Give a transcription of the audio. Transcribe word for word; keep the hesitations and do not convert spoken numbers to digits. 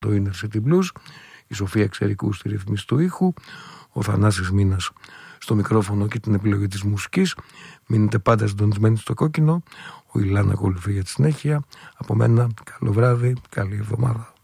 το Inner City Blues, η Σοφία Εξερικού στη ρύθμιση του ήχου, ο Θανάσης Μήνας στο μικρόφωνο και την επιλογή της μουσικής. Μείνετε πάντα συντονισμένοι στο κόκκινο. Ο Ηλάν ακολουθεί για τη συνέχεια. Από μένα, καλό βράδυ, καλή εβδομάδα.